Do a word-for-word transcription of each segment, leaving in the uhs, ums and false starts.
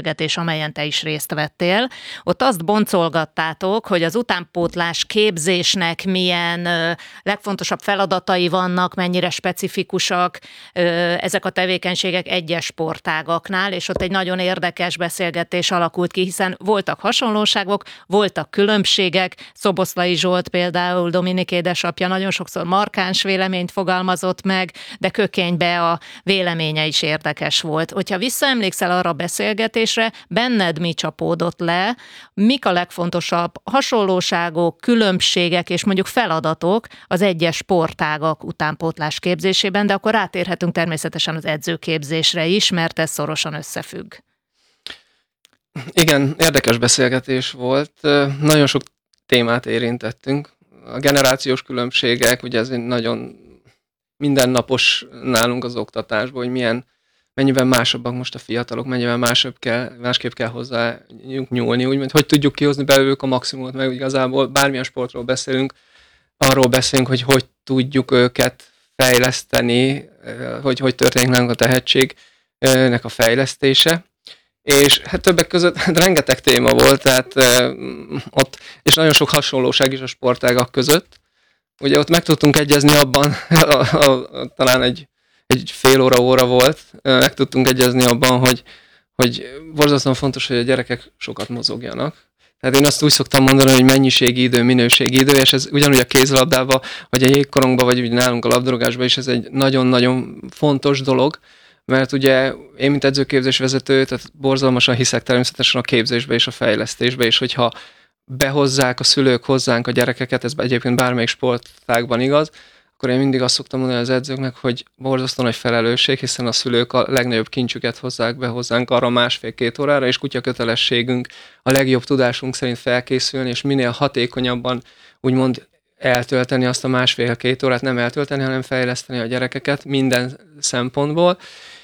beszélgetés, amelyen te is részt vettél. Ott azt boncolgattátok, hogy az utánpótlás képzésnek milyen ö, legfontosabb feladatai vannak, mennyire specifikusak ö, ezek a tevékenységek egyes sportágaknál, és ott egy nagyon érdekes beszélgetés alakult ki, hiszen voltak hasonlóságok, voltak különbségek. Szoboszlai Zsolt például, Dominik édesapja nagyon sokszor markáns véleményt fogalmazott meg, de Kökénybe a véleménye is érdekes volt. Hogyha visszaemlékszel arra a beszélgetésre, benned mi csapódott le, mik a legfontosabb hasonlóságok, különbségek és mondjuk feladatok az egyes sportágak utánpótlás képzésében, de akkor rátérhetünk természetesen az edzőképzésre is, mert ez szorosan összefügg. Igen, érdekes beszélgetés volt. Nagyon sok témát érintettünk. A generációs különbségek, ugye ez nagyon mindennapos nálunk az oktatásban, hogy milyen, mennyiben másabbak most a fiatalok, mennyiben másabb kell, másképp kell hozzá nyúlni, úgymond, hogy tudjuk kihozni belőlük a maximumot, meg igazából bármilyen sportról beszélünk, arról beszélünk, hogy hogy tudjuk őket fejleszteni, hogy hogy történik nálunk a tehetségnek a fejlesztése. És hát többek között hát rengeteg téma volt, tehát e, ott, és nagyon sok hasonlóság is a sportágak között. Ugye ott meg tudtunk egyezni abban, a, a, a, talán egy, egy fél óra óra volt, meg tudtunk egyezni abban, hogy, hogy borzasztóan fontos, hogy a gyerekek sokat mozogjanak. Tehát én azt úgy szoktam mondani, hogy mennyiségi idő, minőségi idő, és ez ugyanúgy a kézilabdában, vagy a jégkorongban, vagy úgy nálunk a labdarúgásban is ez egy nagyon-nagyon fontos dolog, mert ugye én, mint edzőképzés vezető, tehát borzalmasan hiszek természetesen a képzésbe és a fejlesztésbe, és hogyha behozzák a szülők hozzánk a gyerekeket, ez egyébként bármelyik sportágban igaz, akkor én mindig azt szoktam mondani az edzőknek, hogy borzasztó nagy felelősség, hiszen a szülők a legnagyobb kincsüket hozzák be hozzánk arra másfél-két órára, és kutya kötelességünk a legjobb tudásunk szerint felkészülni, és minél hatékonyabban úgymond eltölteni azt a másfél-két órát, nem eltölteni, hanem fejleszteni a gyerekeket minden szempontból.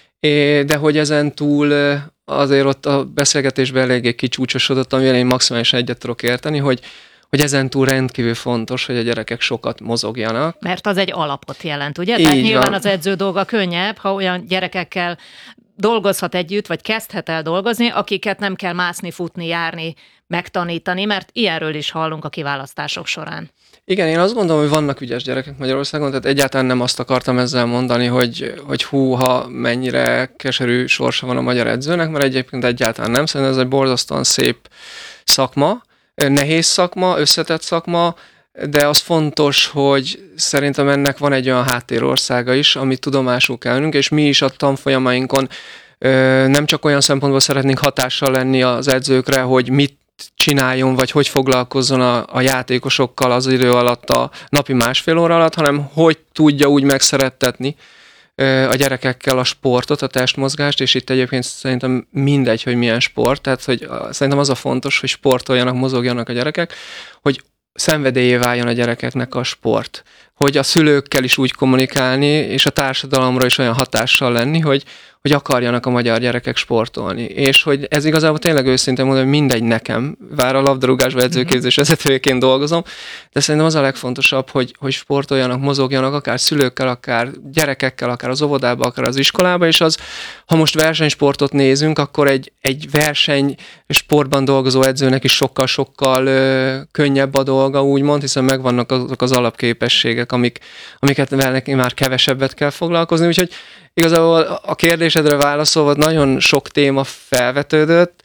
De hogy ezen túl azért ott a beszélgetésben eléggé kicsúcsosodott, amivel én maximálisan egyet tudok érteni, hogy, hogy ezen túl rendkívül fontos, hogy a gyerekek sokat mozogjanak. Mert az egy alapot jelent, ugye? Tehát Így nyilván van. az edző dolga könnyebb, ha olyan gyerekekkel dolgozhat együtt, vagy kezdhet el dolgozni, akiket nem kell mászni, futni, járni, megtanítani, mert ilyenről is hallunk a kiválasztások során. Igen, én azt gondolom, hogy vannak ügyes gyerekek Magyarországon, tehát egyáltalán nem azt akartam ezzel mondani, hogy, hogy húha, mennyire keserű sorsa van a magyar edzőnek, mert egyébként egyáltalán nem, szerintem ez egy borzasztóan szép szakma, nehéz szakma, összetett szakma, de az fontos, hogy szerintem ennek van egy olyan háttérországa is, amit tudomásul kell vennünk, és mi is a tanfolyamainkon nem csak olyan szempontból szeretnénk hatással lenni az edzőkre, hogy mit csináljon, vagy hogy foglalkozzon a, a játékosokkal az idő alatt, a napi másfél óra alatt, hanem hogy tudja úgy megszerettetni a gyerekekkel a sportot, a testmozgást, és itt egyébként szerintem mindegy, hogy milyen sport, tehát hogy szerintem az a fontos, hogy sportoljanak, mozogjanak a gyerekek, hogy szenvedélyé váljon a gyerekeknek a sport, hogy a szülőkkel is úgy kommunikálni, és a társadalomra is olyan hatással lenni, hogy, hogy akarjanak a magyar gyerekek sportolni. És hogy ez igazából tényleg őszintén mondom, hogy mindegy nekem, bár a labdarúgásban edzőképzés vezetőjeként dolgozom, de szerintem az a legfontosabb, hogy, hogy sportoljanak, mozogjanak, akár szülőkkel, akár gyerekekkel, akár az óvodába, akár az iskolába, és az, ha most versenysportot nézünk, akkor egy, egy verseny sportban dolgozó edzőnek is sokkal-sokkal ö, könnyebb a dolga, úgymond, hiszen megvannak azok az alapképességek, amik, amiket neki már kevesebbet kell foglalkozni, úgyhogy igazából a kérdésedre válaszolva nagyon sok téma felvetődött,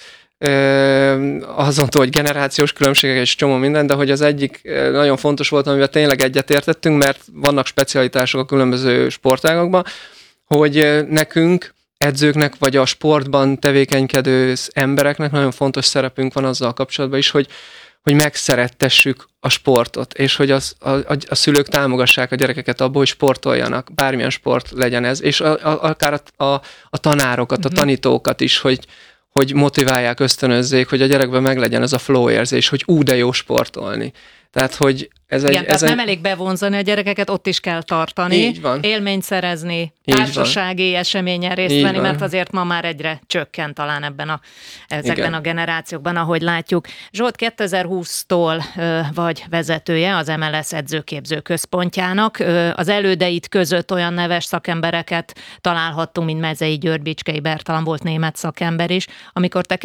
azon túl, hogy generációs különbségek és csomó minden, de hogy az egyik nagyon fontos volt, amivel tényleg egyetértettünk, mert vannak specialitások a különböző sportágakban, hogy nekünk, edzőknek, vagy a sportban tevékenykedő embereknek nagyon fontos szerepünk van azzal kapcsolatban is, hogy hogy megszerettessük a sportot, és hogy az, a, a, a szülők támogassák a gyerekeket abból, hogy sportoljanak, bármilyen sport legyen ez, és a, a, akár a, a, a tanárokat, a tanítókat is, hogy, hogy motiválják, ösztönözzék, hogy a gyerekben meglegyen ez a flow érzés, hogy ú, de jó sportolni. Tehát, hogy ez Igen, egy... tehát ez nem egy... elég bevonzani a gyerekeket, ott is kell tartani, Így van. élményt szerezni, Így társasági van. Eseményen részt Így venni, van. mert azért ma már egyre csökken talán ebben a, ezekben Igen. a generációkban, ahogy látjuk. Zsolt, kétezer-húsztól ö, vagy vezetője az em el es edzőképző központjának. Ö, az elődeit között olyan neves szakembereket találhattunk, mint Mezei György, Bicskei Bertalan, volt német szakember is. Amikor te